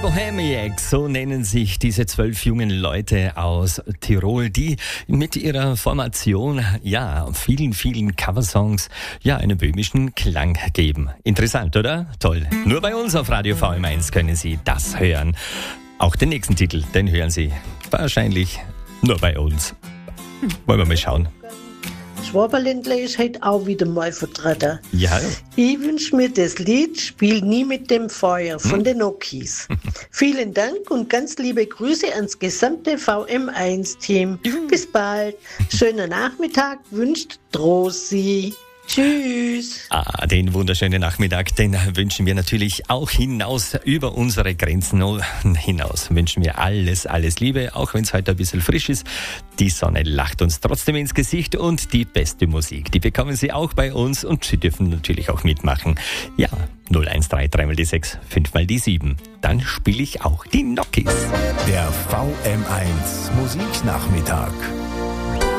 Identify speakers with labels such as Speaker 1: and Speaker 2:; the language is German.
Speaker 1: Bohemiacs, so nennen sich diese 12 jungen Leute aus Tirol, die mit ihrer Formation, vielen Coversongs, einen böhmischen Klang geben. Interessant, oder? Toll. Nur bei uns auf Radio VM1 können Sie das hören. Auch den nächsten Titel, den hören Sie wahrscheinlich nur bei uns. Wollen wir mal schauen.
Speaker 2: Schwaberländler ist heute auch wieder mal vertreten.
Speaker 1: Ja.
Speaker 2: Ich wünsche mir das Lied Spiel nie mit dem Feuer von den Nokis. Vielen Dank und ganz liebe Grüße ans gesamte VM1-Team. Bis bald. Schönen Nachmittag wünscht Rosi. Tschüss.
Speaker 1: Den wunderschönen Nachmittag, den wünschen wir natürlich auch hinaus über unsere Grenzen hinaus. Wünschen wir alles Liebe, auch wenn es heute ein bisschen frisch ist. Die Sonne lacht uns trotzdem ins Gesicht und die beste Musik, die bekommen Sie auch bei uns und Sie dürfen natürlich auch mitmachen. Ja, 013 3 mal die 6, 5 mal die 7. Dann spiele ich auch die Nokis.
Speaker 3: Der VM1 Musiknachmittag.